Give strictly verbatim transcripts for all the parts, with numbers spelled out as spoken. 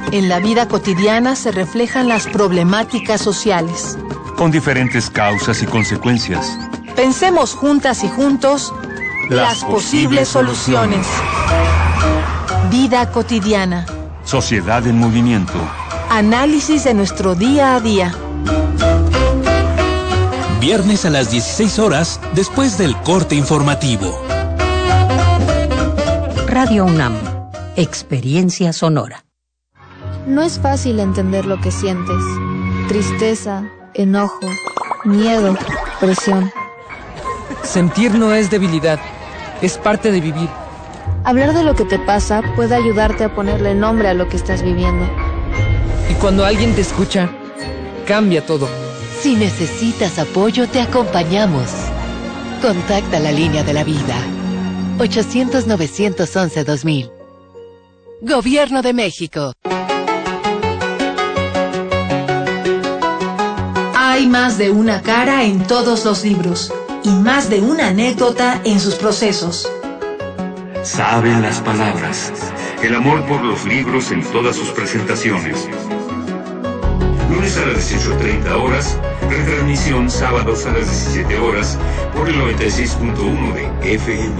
En la vida cotidiana se reflejan las problemáticas sociales, con diferentes causas y consecuencias. Pensemos juntas y juntos las, las posibles soluciones. Vida cotidiana. Sociedad en movimiento. Análisis de nuestro día a día. Viernes a las dieciséis horas, después del corte informativo. Radio UNAM. Experiencia sonora. No es fácil entender lo que sientes. Tristeza, enojo, miedo, presión. Sentir no es debilidad, es parte de vivir. Hablar de lo que te pasa puede ayudarte a ponerle nombre a lo que estás viviendo. Y cuando alguien te escucha, cambia todo. Si necesitas apoyo, te acompañamos. Contacta la línea de la vida. ochocientos, novecientos once, dos mil. Gobierno de México. Hay más de una cara en todos los libros y más de una anécdota en sus procesos. Saben las palabras. El amor por los libros en todas sus presentaciones. Lunes a las dieciocho treinta horas, retransmisión sábados a las diecisiete horas por el noventa y seis punto uno de F M.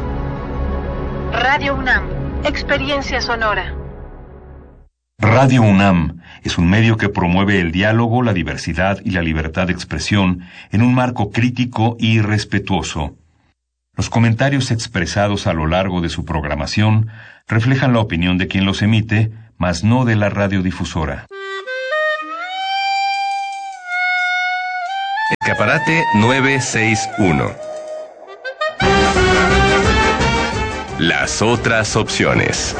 Radio UNAM, experiencia sonora. Radio UNAM es un medio que promueve el diálogo, la diversidad y la libertad de expresión en un marco crítico y respetuoso. Los comentarios expresados a lo largo de su programación reflejan la opinión de quien los emite, mas no de la radiodifusora. Escaparate novecientos sesenta y uno. Las otras opciones.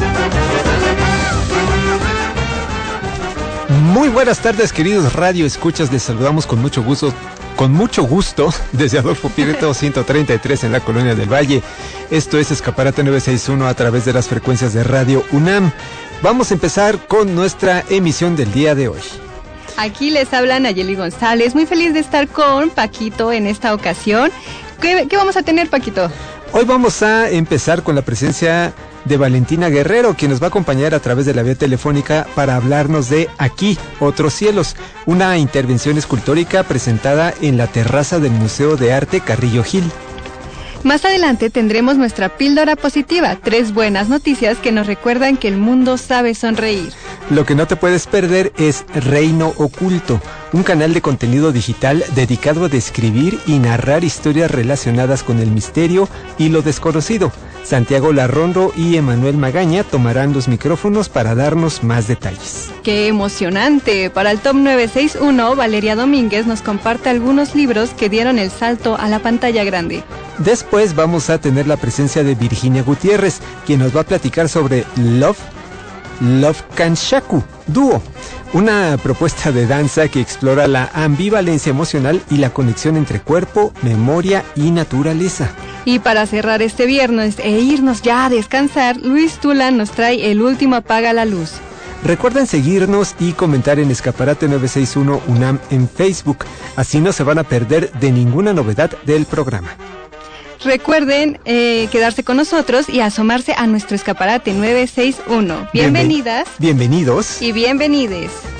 Muy buenas tardes, queridos radio escuchas, les saludamos con mucho gusto, con mucho gusto, desde Adolfo Prieto ciento treinta y tres en la Colonia del Valle. Esto es Escaparate novecientos sesenta y uno a través de las frecuencias de Radio UNAM. Vamos a empezar con nuestra emisión del día de hoy. Aquí les habla Nayeli González, muy feliz de estar con Paquito en esta ocasión. ¿Qué, qué vamos a tener, Paquito? Hoy vamos a empezar con la presencia de Valentina Guerrero, quien nos va a acompañar a través de la vía telefónica para hablarnos de Aquí, Otros Cielos, una intervención escultórica presentada en la terraza del Museo de Arte Carrillo Gil. Más adelante tendremos nuestra píldora positiva, tres buenas noticias que nos recuerdan que el mundo sabe sonreír. Lo que no te puedes perder es Reino Oculto, un canal de contenido digital dedicado a describir y narrar historias relacionadas con el misterio y lo desconocido. Santiago Larrondo y Emanuel Magaña tomarán los micrófonos para darnos más detalles. ¡Qué emocionante! Para el Top novecientos sesenta y uno, Valeria Domínguez nos comparte algunos libros que dieron el salto a la pantalla grande. Después vamos a tener la presencia de Virginia Gutiérrez, quien nos va a platicar sobre Love, Love Kanshaku, Dúo, una propuesta de danza que explora la ambivalencia emocional y la conexión entre cuerpo, memoria y naturaleza. Y para cerrar este viernes e irnos ya a descansar, Luis Tula nos trae El último apaga la luz. Recuerden seguirnos y comentar en Escaparate novecientos sesenta y uno UNAM en Facebook, así no se van a perder de ninguna novedad del programa. Recuerden eh, quedarse con nosotros y asomarse a nuestro Escaparate novecientos sesenta y uno. Bienvenidas. Bienven- bienvenidos. Y bienvenides.